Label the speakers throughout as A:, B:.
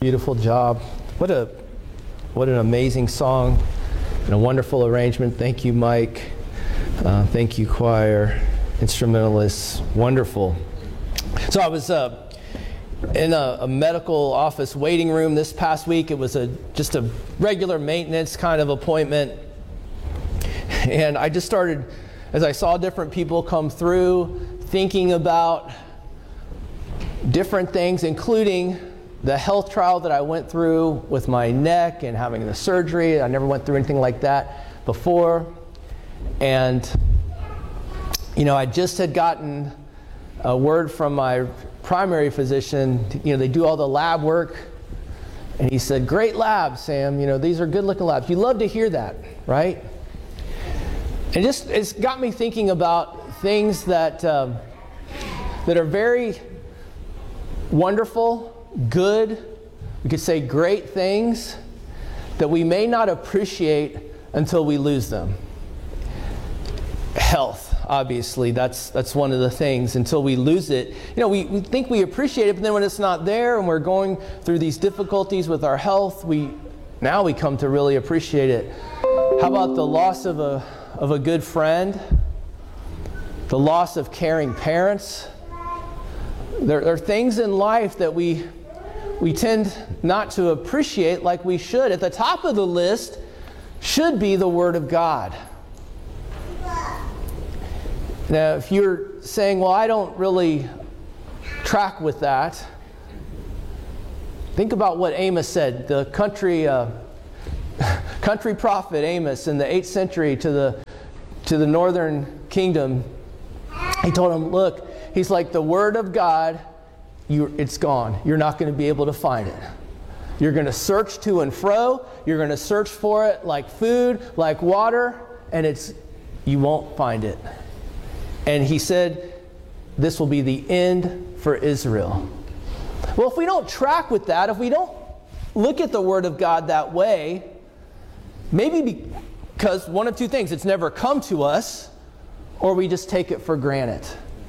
A: Beautiful job. What an amazing song and a wonderful arrangement. Thank you, Mike. Thank you, choir, instrumentalists. Wonderful. So I was in a medical office waiting room this past week. It was just a regular maintenance kind of appointment. And I just started, as I saw different people come through, thinking about different things, including the health trial that I went through with my neck and having the surgery. I never went through anything like that before. And, I just had gotten a word from my primary physician. They do all the lab work. And he said, "Great labs, Sam. These are good-looking labs." You love to hear that, right? And it's got me thinking about things that are very wonderful, good, we could say great things that we may not appreciate until we lose them. Health, obviously, that's one of the things. Until we lose it, we think we appreciate it, but then when it's not there and we're going through these difficulties with our health, we come to really appreciate it. How about the loss of a good friend, the loss of caring parents? There are things in life that we tend not to appreciate like we should. At the top of the list should be the Word of God. Now, if you're saying, well, I don't really track with that, think about what Amos said, the country prophet Amos in the 8th century to the northern kingdom. He told him, look, he's like, the Word of God, it's gone. You're not going to be able to find it. You're going to search to and fro. You're going to search for it like food, like water, and you won't find it. And he said, this will be the end for Israel. Well, if we don't track with that, if we don't look at the Word of God that way, maybe because one of two things, it's never come to us, or we just take it for granted.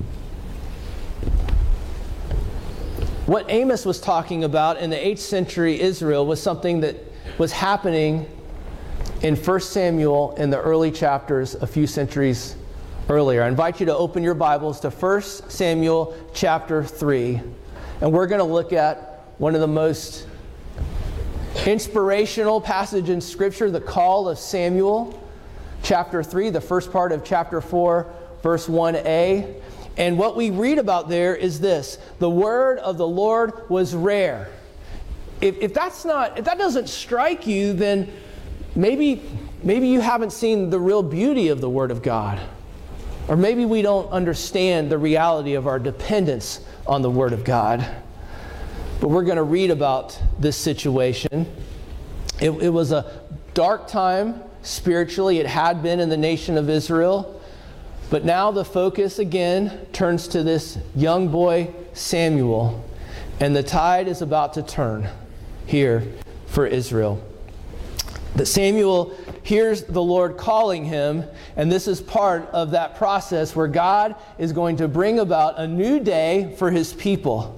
A: What Amos was talking about in the 8th century Israel was something that was happening in 1 Samuel in the early chapters a few centuries earlier. I invite you to open your Bibles to 1 Samuel chapter 3. And we're going to look at one of the most inspirational passages in Scripture, the call of Samuel, chapter 3, the first part of chapter 4, verse 1a. And what we read about there is this: the word of the Lord was rare. If that doesn't strike you, then maybe you haven't seen the real beauty of the Word of God. Or maybe we don't understand the reality of our dependence on the Word of God. But we're going to read about this situation. It was a dark time spiritually. It had been in the nation of Israel. But now the focus again turns to this young boy, Samuel. And the tide is about to turn here for Israel. That Samuel hears the Lord calling him, and this is part of that process where God is going to bring about a new day for His people.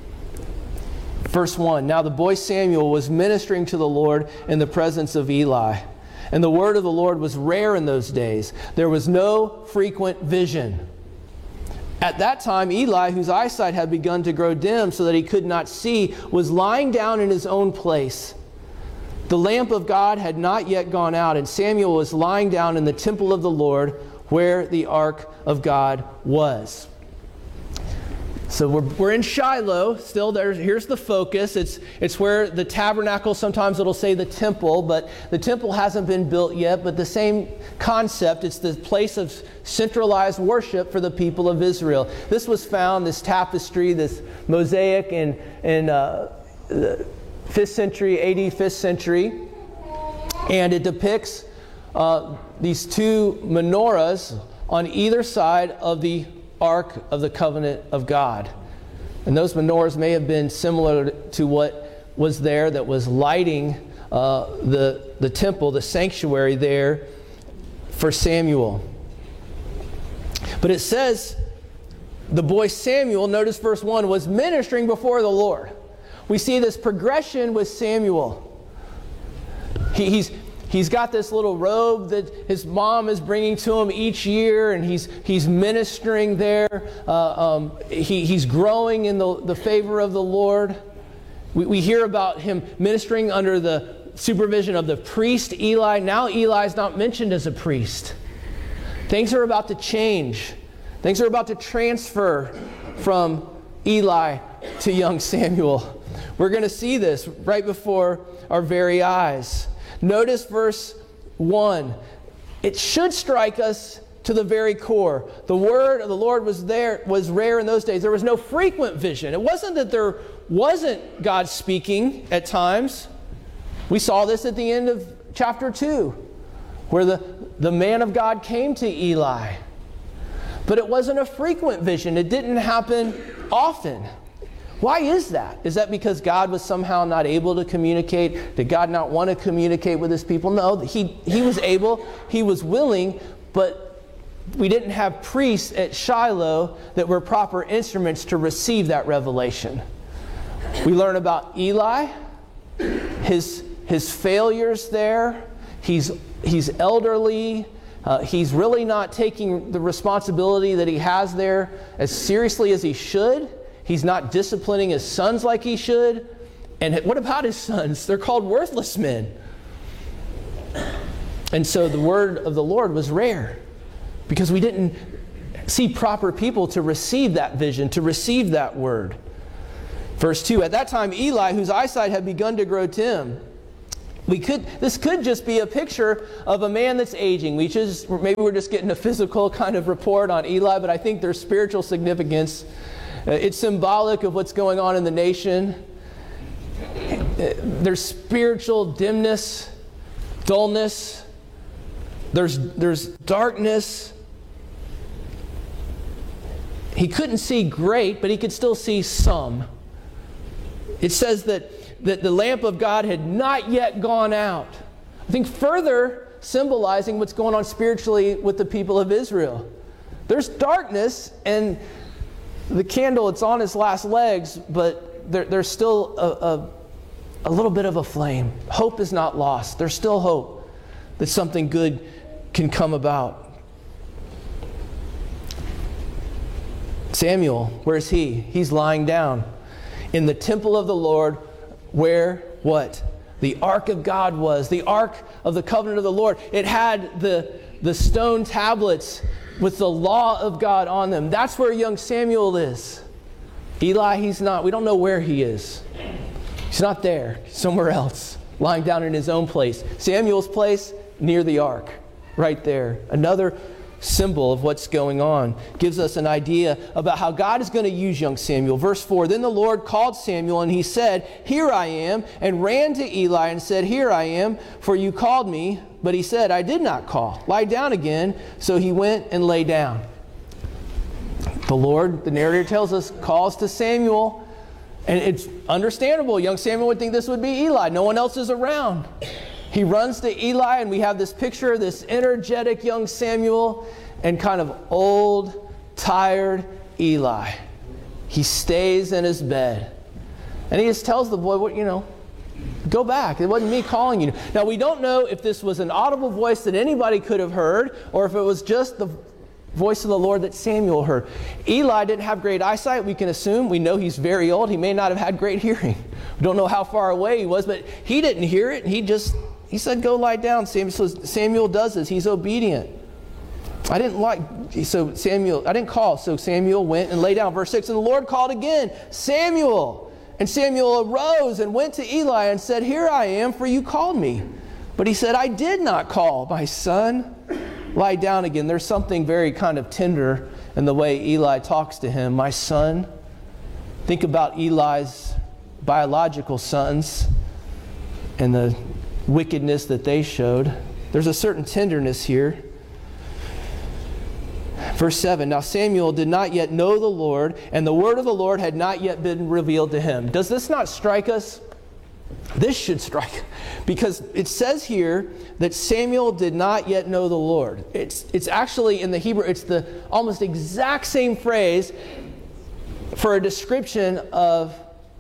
A: Verse 1, now the boy Samuel was ministering to the Lord in the presence of Eli. And the word of the Lord was rare in those days. There was no frequent vision. At that time, Eli, whose eyesight had begun to grow dim so that he could not see, was lying down in his own place. The lamp of God had not yet gone out, and Samuel was lying down in the temple of the Lord where the ark of God was. So we're in Shiloh still. Here's the focus. It's where the tabernacle, sometimes it'll say the temple, but the temple hasn't been built yet, but the same concept. It's the place of centralized worship for the people of Israel. This was found, this tapestry, this mosaic in the 5th century, AD 5th century, and it depicts these two menorahs on either side of the Ark of the Covenant of God. And those menorahs may have been similar to what was there that was lighting the temple, the sanctuary there for Samuel. But it says the boy Samuel, notice verse 1, was ministering before the Lord. we see this progression with Samuel. He's got this little robe that his mom is bringing to him each year, and he's ministering there. He's growing in the favor of the Lord. We hear about him ministering under the supervision of the priest Eli. Now Eli's not mentioned as a priest. Things are about to change. Things are about to transfer from Eli to young Samuel. We're going to see this right before our very eyes. Notice verse 1. It should strike us to the very core. The word of the Lord was rare in those days. There was no frequent vision. It wasn't that there wasn't God speaking at times. We saw this at the end of chapter 2, where the man of God came to Eli. But it wasn't a frequent vision. It didn't happen often. Why is that? Is that because God was somehow not able to communicate? Did God not want to communicate with his people? No, he was able, he was willing, but we didn't have priests at Shiloh that were proper instruments to receive that revelation. We learn about Eli, his failures there. He's elderly. He's really not taking the responsibility that he has there as seriously as he should. He's not disciplining his sons like he should. And what about his sons? They're called worthless men. And so the word of the Lord was rare because we didn't see proper people to receive that vision, to receive that word. Verse 2, at that time Eli, whose eyesight had begun to grow dim. This could just be a picture of a man that's aging. Maybe we're just getting a physical kind of report on Eli, but I think there's spiritual significance. It's symbolic of what's going on in the nation. There's spiritual dimness, dullness. There's darkness. He couldn't see great, but he could still see some. It says that the lamp of God had not yet gone out. I think further symbolizing what's going on spiritually with the people of Israel. There's darkness, and the candle, it's on its last legs, but there's still a little bit of a flame. Hope is not lost. There's still hope that something good can come about. Samuel, where's he? He's lying down in the temple of the Lord where what? The ark of God was. The ark of the covenant of the Lord. It had the stone tablets with the law of God on them. That's where young Samuel is. Eli, he's not. We don't know where he is. He's not there. He's somewhere else, lying down in his own place. Samuel's place, near the ark, right there. Another symbol of what's going on. Gives us an idea about how God is going to use young Samuel. Verse 4, then the Lord called Samuel, and he said, here I am, and ran to Eli and said, here I am, for you called me. But he said, I did not call. Lie down again. So he went and lay down. The Lord, the narrator tells us, calls to Samuel. And it's understandable. Young Samuel would think this would be Eli. No one else is around. He runs to Eli, and we have this picture of this energetic young Samuel and kind of old, tired Eli. He stays in his bed. And he just tells the boy, go back. It wasn't me calling you. Now, we don't know if this was an audible voice that anybody could have heard or if it was just the voice of the Lord that Samuel heard. Eli didn't have great eyesight, we can assume. We know he's very old. He may not have had great hearing. We don't know how far away he was, but he didn't hear it. He said, go lie down. So Samuel does this. He's obedient. I didn't call. So Samuel went and lay down. Verse 6, and the Lord called again, Samuel. And Samuel arose and went to Eli and said, here I am, for you called me. But he said, I did not call, my son. Lie down again. There's something very kind of tender in the way Eli talks to him. My son. Think about Eli's biological sons and the wickedness that they showed. There's a certain tenderness here. Verse 7, now Samuel did not yet know the Lord, and the word of the Lord had not yet been revealed to him. Does this not strike us? This should strike, because it says here that Samuel did not yet know the Lord. It's actually in the Hebrew, it's the almost exact same phrase for a description of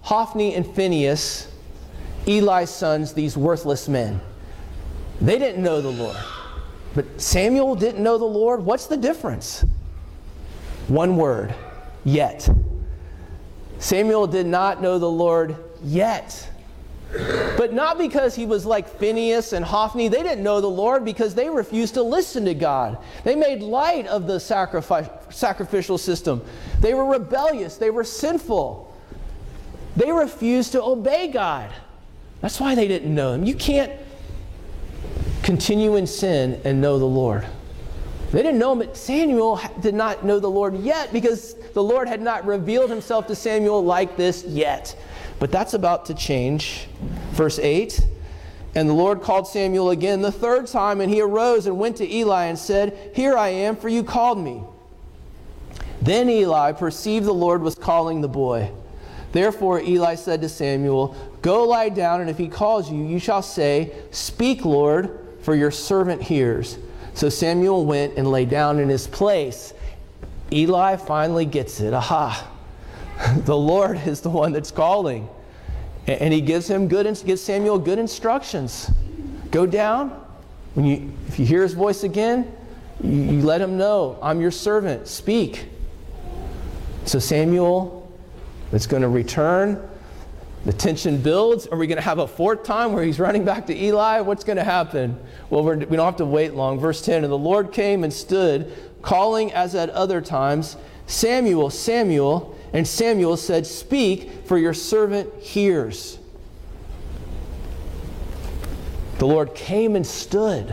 A: Hophni and Phinehas, Eli's sons, these worthless men. They didn't know the Lord. But Samuel didn't know the Lord. What's the difference? One word, yet. Samuel did not know the Lord yet. But not because he was like Phinehas and Hophni. They didn't know the Lord because they refused to listen to God. They made light of the sacrificial system. They were rebellious. They were sinful. They refused to obey God. That's why they didn't know Him. You can't continue in sin and know the Lord. They didn't know Him, but Samuel did not know the Lord yet because the Lord had not revealed Himself to Samuel like this yet. But that's about to change. Verse 8, and the Lord called Samuel again the third time, and he arose and went to Eli and said, "Here I am, for you called me." Then Eli perceived the Lord was calling the boy. Therefore Eli said to Samuel, "Go lie down, and if he calls you, you shall say, 'Speak, Lord, for your servant hears.'" So Samuel went and lay down in his place. Eli finally gets it. Aha! The Lord is the one that's calling. And he gives Samuel good instructions. Go down. If you hear his voice again, you let him know, "I'm your servant. Speak." So Samuel is going to return. The tension builds. Are we going to have a fourth time where he's running back to Eli? What's going to happen? Well, we don't have to wait long. Verse 10, and the Lord came and stood, calling as at other times, "Samuel, Samuel." And Samuel said, "Speak, for your servant hears." The Lord came and stood.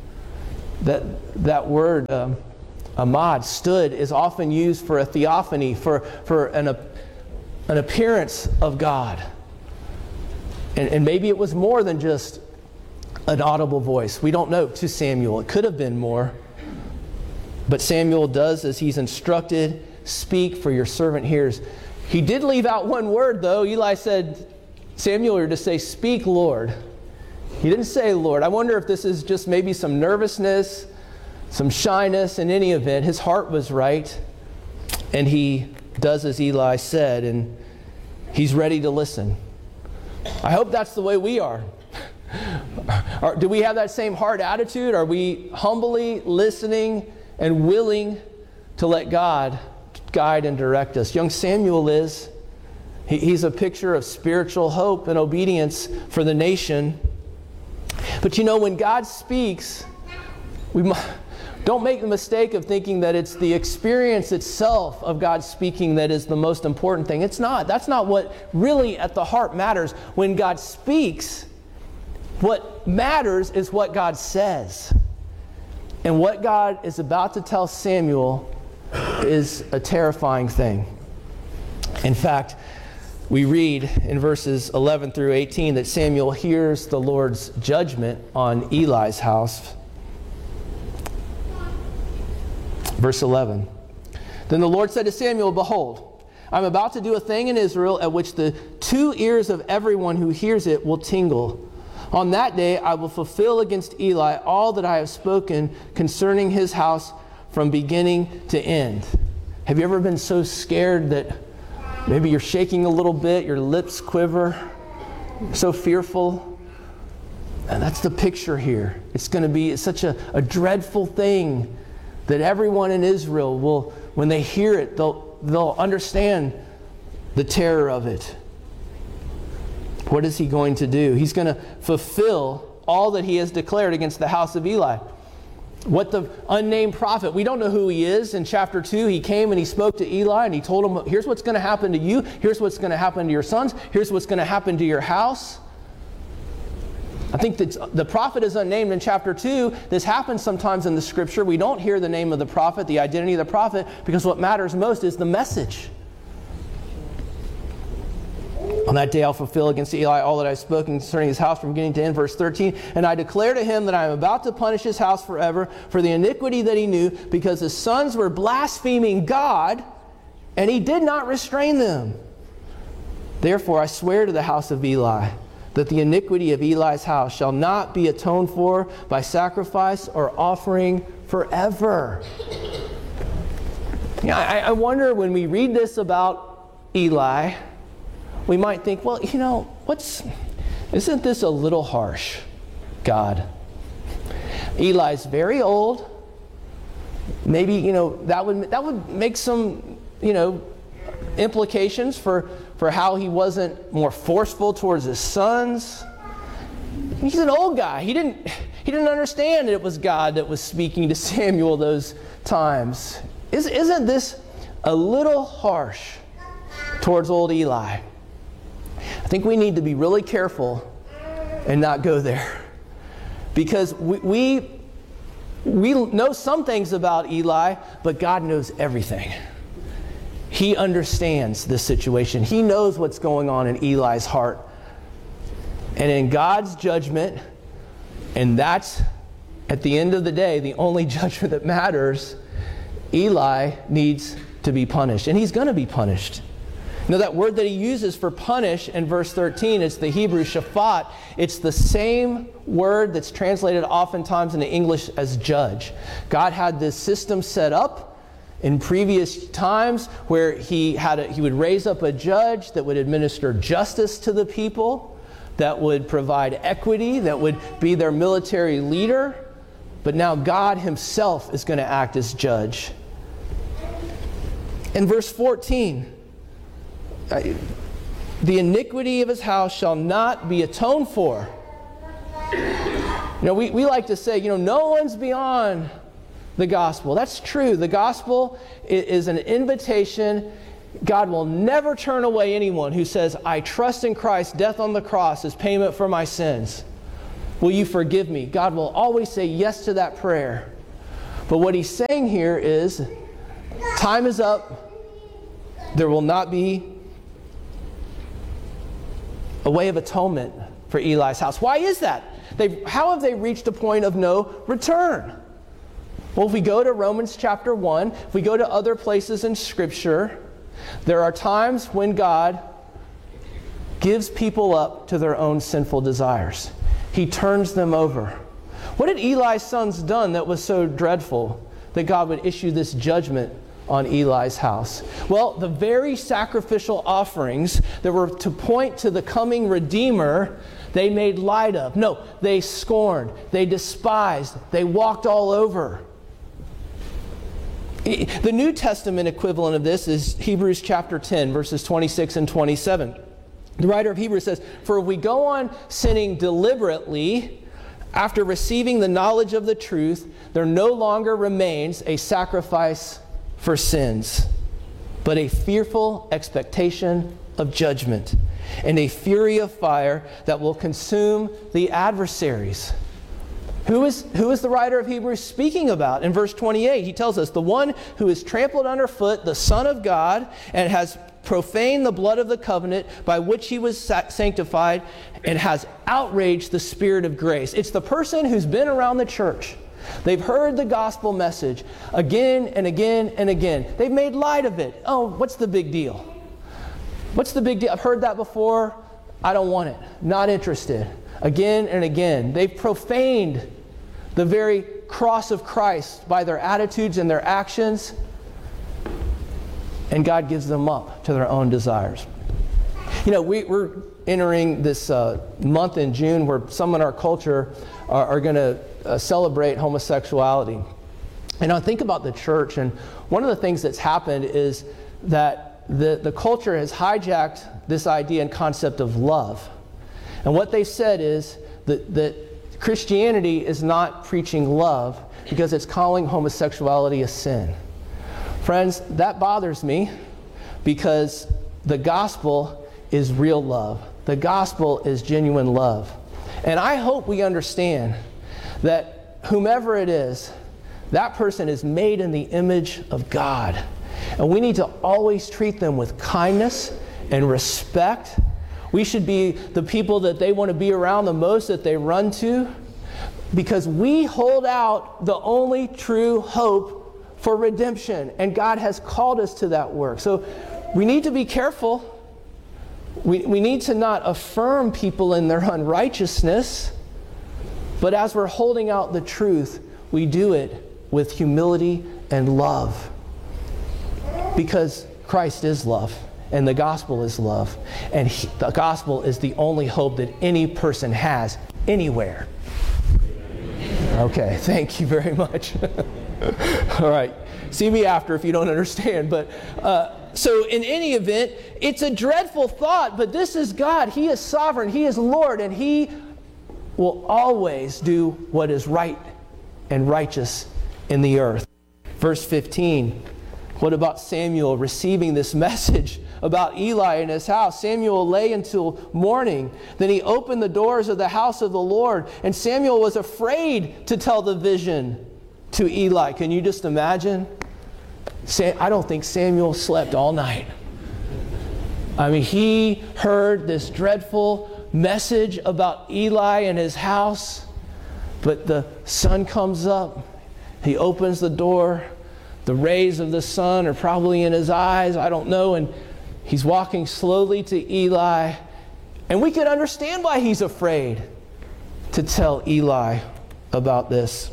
A: That word, amad, stood, is often used for a theophany, for an appearance of God. And maybe it was more than just an audible voice. We don't know, to Samuel. It could have been more. But Samuel does as he's instructed. "Speak, for your servant hears." He did leave out one word, though. Eli said, Samuel, you're to say, "Speak, Lord." He didn't say Lord. I wonder if this is just maybe some nervousness, some shyness. In any event, his heart was right. And he does as Eli said, and he's ready to listen. I hope that's the way we are. Do we have that same heart attitude? Are we humbly listening and willing to let God guide and direct us? Young Samuel is. He's a picture of spiritual hope and obedience for the nation. But when God speaks, don't make the mistake of thinking that it's the experience itself of God speaking that is the most important thing. It's not. That's not what really at the heart matters. When God speaks, what matters is what God says. And what God is about to tell Samuel is a terrifying thing. In fact, we read in verses 11 through 18 that Samuel hears the Lord's judgment on Eli's house. Verse 11. Then the Lord said to Samuel, "Behold, I'm about to do a thing in Israel at which the two ears of everyone who hears it will tingle. On that day I will fulfill against Eli all that I have spoken concerning his house from beginning to end." Have you ever been so scared that maybe you're shaking a little bit, your lips quiver, so fearful? And that's the picture here. It's going to be such a dreadful thing that everyone in Israel will, when they hear it, they'll understand the terror of it. What is he going to do? He's going to fulfill all that he has declared against the house of Eli. What the unnamed prophet, we don't know who he is. In chapter 2, he came and he spoke to Eli and he told him, here's what's going to happen to you. Here's what's going to happen to your sons. Here's what's going to happen to your house. I think that the prophet is unnamed in chapter 2. This happens sometimes in the scripture. We don't hear the name of the prophet, the identity of the prophet, because what matters most is the message. On that day I'll fulfill against Eli all that I've spoken concerning his house from beginning to end. Verse 13, and I declare to him that I am about to punish his house forever for the iniquity that he knew, because his sons were blaspheming God, and he did not restrain them. Therefore I swear to the house of Eli that the iniquity of Eli's house shall not be atoned for by sacrifice or offering forever. I wonder when we read this about Eli, we might think, well, isn't this a little harsh, God? Eli's very old. Maybe, that would make some, implications for how he wasn't more forceful towards his sons. He's an old guy. He didn't understand that it was God that was speaking to Samuel those times. Isn't this a little harsh towards old Eli? I think we need to be really careful and not go there. Because we know some things about Eli, but God knows everything. He understands this situation. He knows what's going on in Eli's heart. And in God's judgment, and that's, at the end of the day, the only judgment that matters, Eli needs to be punished. And he's going to be punished. That word that he uses for punish in verse 13, it's the Hebrew shaphat. It's the same word that's translated oftentimes in the English as judge. God had this system set up in previous times where he would raise up a judge that would administer justice to the people, that would provide equity, that would be their military leader. But now God himself is going to act as judge. In verse 14, the iniquity of his house shall not be atoned for. We like to say, no one's beyond the gospel. That's true. The gospel is an invitation. God will never turn away anyone who says, I trust in Christ, death on the cross is payment for my sins. Will you forgive me? God will always say yes to that prayer. But what he's saying here is, time is up. There will not be a way of atonement for Eli's house. Why is that? How have they reached a point of no return? Well, if we go to Romans chapter 1, if we go to other places in Scripture, there are times when God gives people up to their own sinful desires. He turns them over. What had Eli's sons done that was so dreadful that God would issue this judgment on Eli's house? Well, the very sacrificial offerings that were to point to the coming Redeemer, they made light of. No, they scorned, they despised, they walked all over. The New Testament equivalent of this is Hebrews chapter 10, verses 26 and 27. The writer of Hebrews says, for if we go on sinning deliberately, after receiving the knowledge of the truth, there no longer remains a sacrifice for sins, but a fearful expectation of judgment and a fury of fire that will consume the adversaries. Who is the writer of Hebrews speaking about? In verse 28, he tells us, the one who is trampled underfoot, the Son of God, and has profaned the blood of the covenant by which he was sanctified, and has outraged the Spirit of grace. It's the person who's been around the church. They've heard the gospel message again and again and again. They've made light of it. Oh, what's the big deal? What's the big deal? I've heard that before. I don't want it. Not interested. Again and again. They've profaned the very cross of Christ by their attitudes and their actions. And God gives them up to their own desires. We're entering this month in June where some in our culture are going to celebrate homosexuality. And I think about the church, and one of the things that's happened is that the culture has hijacked this idea and concept of love. And what they said is that Christianity is not preaching love because it's calling homosexuality a sin. Friends, that bothers me because the gospel is real love. The gospel is genuine love. And I hope we understand that whomever it is, that person is made in the image of God. And we need to always treat them with kindness and respect. We should be the people that they want to be around the most, that they run to, because we hold out the only true hope for redemption. And God has called us to that work. So we need to be careful. We need to not affirm people in their unrighteousness, but as we're holding out the truth, we do it with humility and love. Because Christ is love, And the gospel is love. And the gospel is the only hope that any person has anywhere. Okay, thank you very much. All right, see me after if you don't understand. But so in any event, it's a dreadful thought, but this is God. He is sovereign. He is Lord, and He will always do what is right and righteous in the earth. Verse 15, what about Samuel receiving this message about Eli in his house? Samuel lay until morning. Then he opened the doors of the house of the Lord, and Samuel was afraid to tell the vision to Eli. Can you just imagine? I don't think Samuel slept all night. I mean, he heard this dreadful message about Eli and his house, but the sun comes up. He opens the door. The rays of the sun are probably in his eyes. I don't know. And he's walking slowly to Eli. And we could understand why he's afraid to tell Eli about this.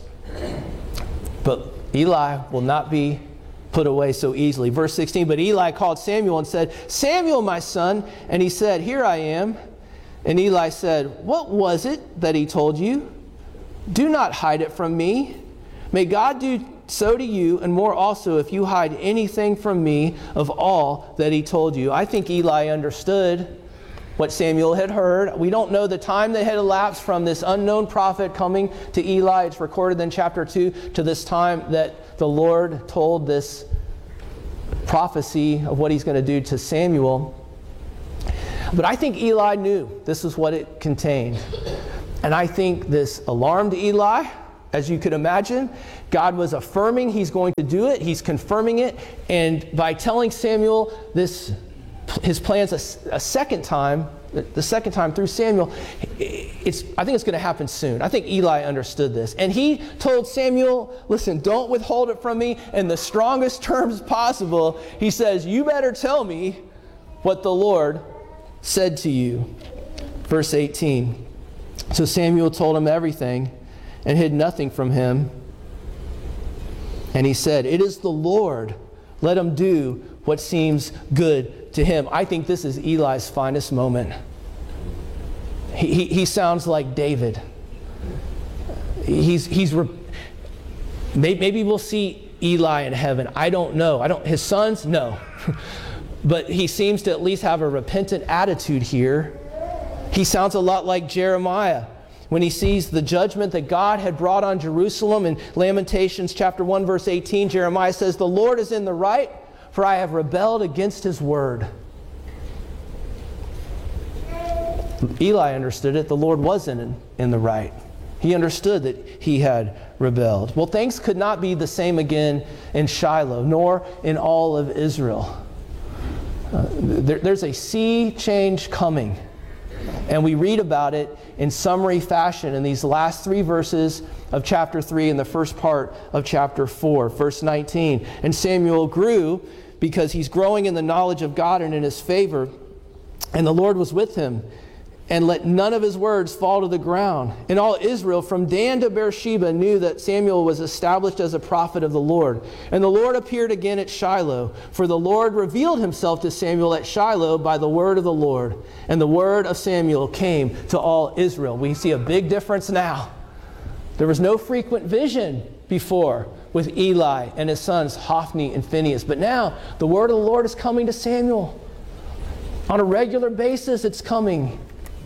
A: But Eli will not be put away so easily. Verse 16, but Eli called Samuel and said, Samuel, my son. And he said, here I am. And Eli said, what was it that he told you? Do not hide it from me. May God do so to you, and more also, if you hide anything from me of all that he told you. I think Eli understood what Samuel had heard. We don't know the time that had elapsed from this unknown prophet coming to Eli. It's recorded in chapter 2 to this time that the Lord told this prophecy of what he's going to do to Samuel. But I think Eli knew this is what it contained. And I think this alarmed Eli. As you could imagine, God was affirming he's going to do it. He's confirming it. And by telling Samuel his plans a second time, the second time through Samuel, I think it's going to happen soon. I think Eli understood this. And he told Samuel, listen, don't withhold it from me in the strongest terms possible. He says, you better tell me what the Lord said to you. Verse 18. So Samuel told him everything and hid nothing from him. And he said, it is the Lord. Let him do what seems good to him. I think this is Eli's finest moment. He sounds like David. Maybe we'll see Eli in heaven. I don't know. His sons? No. But he seems to at least have a repentant attitude here. He sounds a lot like Jeremiah when he sees the judgment that God had brought on Jerusalem. In Lamentations chapter 1 verse 18, Jeremiah says, the Lord is in the right, for I have rebelled against his word. Eli understood it. The Lord wasn't in the right. He understood that he had rebelled. Well, things could not be the same again in Shiloh, nor in all of Israel. There's a sea change coming. And we read about it in summary fashion in these last 3 verses of chapter 3 and the first part of chapter 4. Verse 19, and Samuel grew because he's growing in the knowledge of God and in his favor. And the Lord was with him, and let none of his words fall to the ground. And all Israel from Dan to Beersheba knew that Samuel was established as a prophet of the Lord. And the Lord appeared again at Shiloh, for the Lord revealed himself to Samuel at Shiloh by the word of the Lord. And the word of Samuel came to all Israel. We see a big difference now. There was no frequent vision before with Eli and his sons Hophni and Phinehas. But now the word of the Lord is coming to Samuel. On a regular basis it's coming.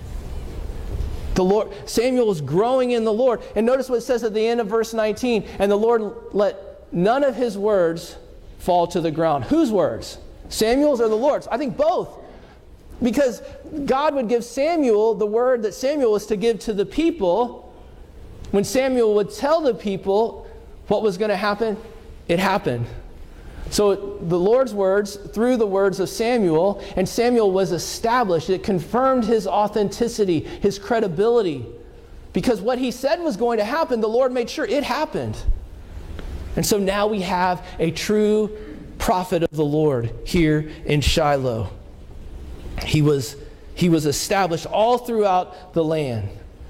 A: Samuel is growing in the Lord. And notice what it says at the end of verse 19. And the Lord let none of his words fall to the ground. Whose words? Samuel's or the Lord's? I think both. Because God would give Samuel the word that Samuel was to give to the people. When Samuel would tell the people what was going to happen, it happened. So the Lord's words through the words of Samuel, and Samuel was established. It confirmed his authenticity, his credibility. Because what he said was going to happen, the Lord made sure it happened. And so now we have a true prophet of the Lord here in Shiloh. He was established all throughout the land.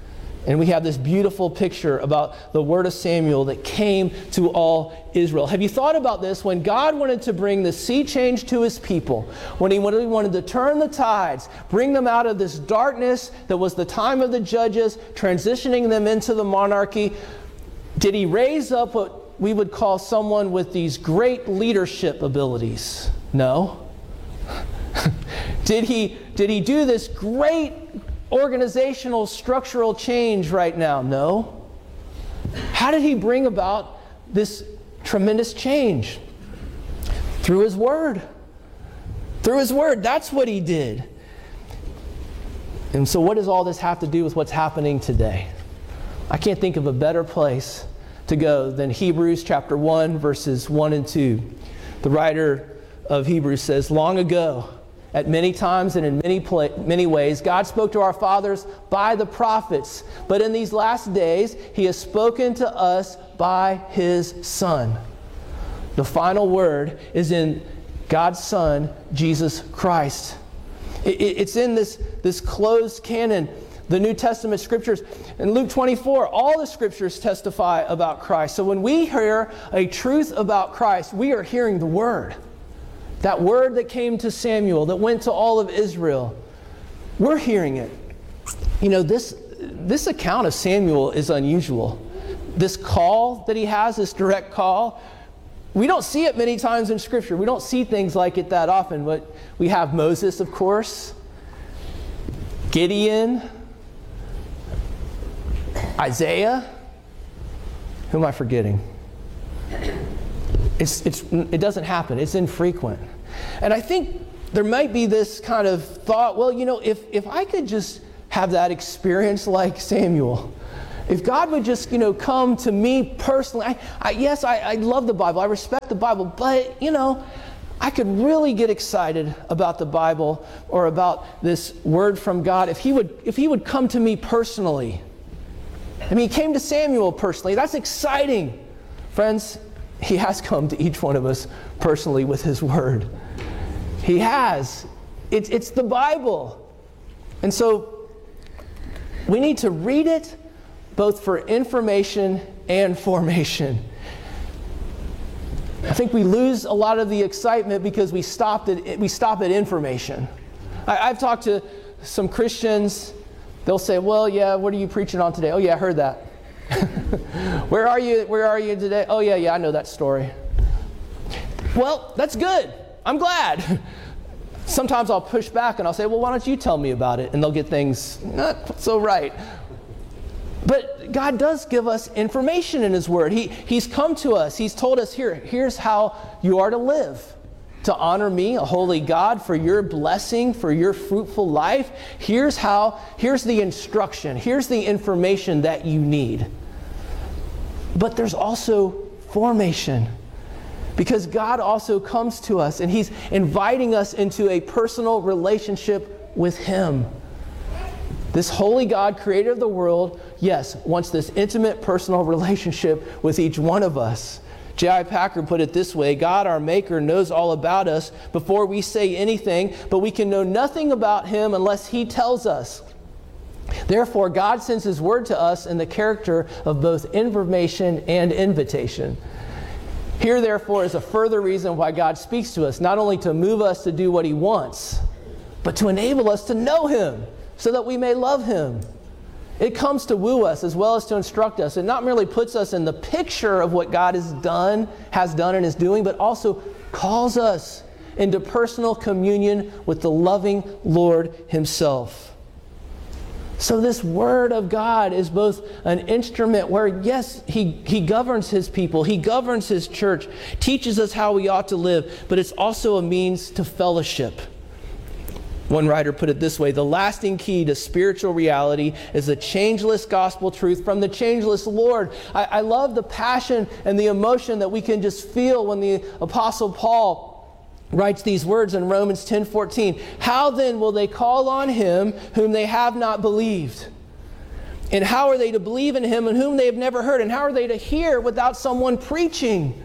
A: And we have this beautiful picture about the word of Samuel that came to all Israel. Have you thought about this? When God wanted to bring the sea change to his people, when he wanted to turn the tides, bring them out of this darkness that was the time of the judges, transitioning them into the monarchy, did he raise up what we would call someone with these great leadership abilities? No. Did he do this great organizational structural change right now? No. How did he bring about this tremendous change? Through his word. Through his word. That's what he did. And so what does all this have to do with what's happening today? I can't think of a better place to go than Hebrews chapter 1, verses 1 and 2. The writer of Hebrews says, "Long ago, at many times and in many ways, God spoke to our fathers by the prophets. But in these last days, he has spoken to us by his Son." The final word is in God's Son, Jesus Christ. It's in this closed canon, the New Testament scriptures. In Luke 24, all the scriptures testify about Christ. So when we hear a truth about Christ, we are hearing the word. That word that came to Samuel, that went to all of Israel, we're hearing it. You know, this account of Samuel is unusual. This call that he has, this direct call, we don't see it many times in Scripture. We don't see things like it that often. But we have Moses, of course, Gideon, Isaiah. Who am I forgetting? It doesn't happen. It's infrequent. And I think there might be this kind of thought, well, you know, if I could just have that experience like Samuel, if God would just, you know, come to me personally. Yes, I love the Bible. I respect the Bible. But, you know, I could really get excited about the Bible or about this word from God if he would come to me personally. I mean, he came to Samuel personally. That's exciting. Friends, he has come to each one of us personally with his word. He has. It's the Bible. And so we need to read it both for information and formation. I think we lose a lot of the excitement because we stop at information. I've talked to some Christians. They'll say, "Well, yeah, what are you preaching on today?" "Oh, yeah, I heard that." Where are you today? "Oh, yeah, I know that story." Well, that's good. I'm glad. Sometimes I'll push back and I'll say, "Well, why don't you tell me about it?" And they'll get things not so right. But God does give us information in his word. He's come to us. He's told us, here's how you are to live. To honor me, a holy God, for your blessing, for your fruitful life. Here's the instruction. Here's the information that you need. But there's also formation. Because God also comes to us and he's inviting us into a personal relationship with him. This holy God, creator of the world, yes, wants this intimate personal relationship with each one of us. J.I. Packer put it this way: God, our Maker, knows all about us before we say anything, but we can know nothing about him unless he tells us. Therefore, God sends his word to us in the character of both information and invitation. Here, therefore, is a further reason why God speaks to us, not only to move us to do what he wants, but to enable us to know him so that we may love him. It comes to woo us as well as to instruct us. It not merely puts us in the picture of what God has done and is doing, but also calls us into personal communion with the loving Lord himself. So this word of God is both an instrument where, yes, he governs his people, he governs his church, teaches us how we ought to live, but it's also a means to fellowship. One writer put it this way: the lasting key to spiritual reality is the changeless gospel truth from the changeless Lord. I love the passion and the emotion that we can just feel when the Apostle Paul writes these words in Romans 10:14. How then will they call on him whom they have not believed? And how are they to believe in him in whom they have never heard? And how are they to hear without someone preaching?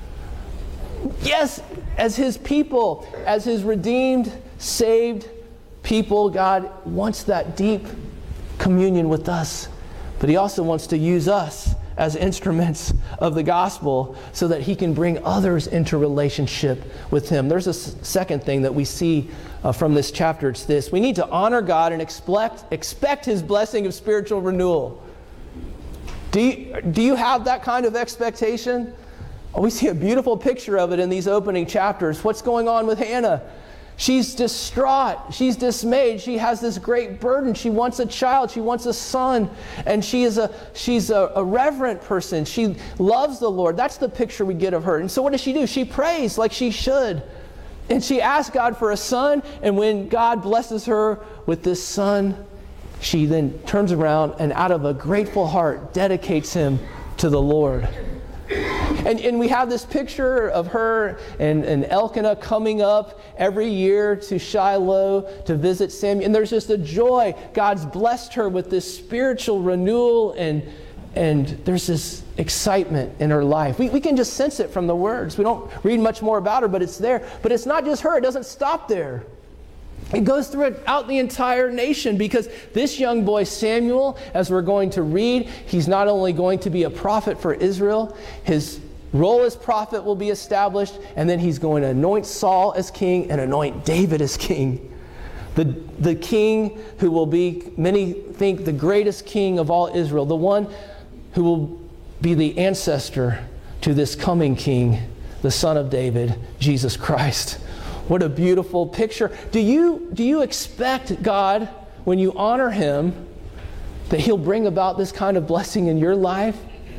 A: Yes, as his people, as his redeemed, saved people, God wants that deep communion with us. but he also wants to use us as instruments of the gospel so that he can bring others into relationship with him. There's a second thing that we see from this chapter. It's this: we need to honor God and expect his blessing of spiritual renewal. Do you have that kind of expectation? Oh, we see a beautiful picture of it in these opening chapters. What's going on with Hannah? She's distraught. She's dismayed. She has this great burden. She wants a child. She wants a son. And she's a reverent person. She loves the Lord. That's the picture we get of her. And so what does she do? She prays like she should. And she asks God for a son. And when God blesses her with this son, she then turns around and out of a grateful heart dedicates him to the Lord. And we have this picture of her and Elkanah coming up every year to Shiloh to visit Samuel. And there's just a joy. God's blessed her with this spiritual renewal, and there's this excitement in her life. We can just sense it from the words. We don't read much more about her, but it's there. But it's not just her. It doesn't stop there. It goes throughout the entire nation, because this young boy Samuel, as we're going to read, he's not only going to be a prophet for Israel, his role as prophet will be established, and then he's going to anoint Saul as king and anoint David as king. The king who will be, many think, the greatest king of all Israel, the one who will be the ancestor to this coming king, the son of David, Jesus Christ. What a beautiful picture. Do you expect God, when you honor him, that he'll bring about this kind of blessing in your life?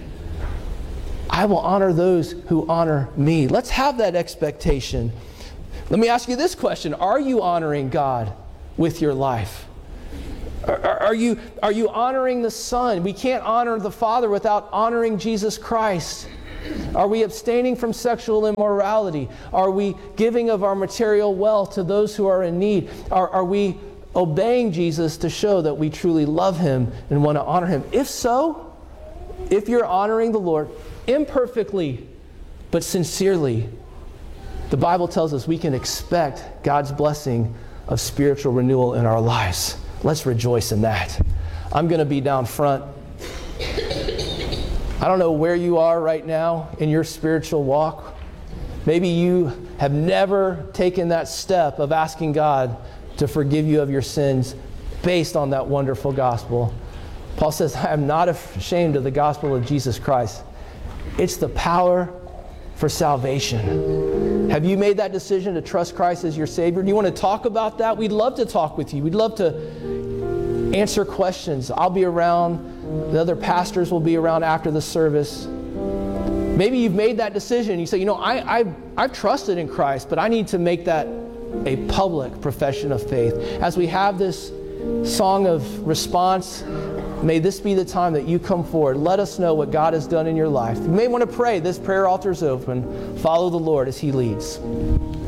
A: I will honor those who honor me. Let's have that expectation. Let me ask you this question. Are you honoring God with your life? Are you honoring the Son? We can't honor the Father without honoring Jesus Christ. Are we abstaining from sexual immorality? Are we giving of our material wealth to those who are in need? Are we obeying Jesus to show that we truly love him and want to honor him? If so, if you're honoring the Lord imperfectly but sincerely, the Bible tells us we can expect God's blessing of spiritual renewal in our lives. Let's rejoice in that. I'm going to be down front. I don't know where you are right now in your spiritual walk. Maybe you have never taken that step of asking God to forgive you of your sins based on that wonderful gospel. Paul says, I am not ashamed of the gospel of Jesus Christ. It's the power for salvation. Have you made that decision to trust Christ as your Savior? Do you want to talk about that? We'd love to talk with you. We'd love to answer questions. I'll be around. The other pastors will be around after the service. Maybe you've made that decision. You say, I've trusted in Christ, but I need to make that a public profession of faith. As we have this song of response, may this be the time that you come forward. Let us know what God has done in your life. You may want to pray. This prayer altar is open. Follow the Lord as he leads.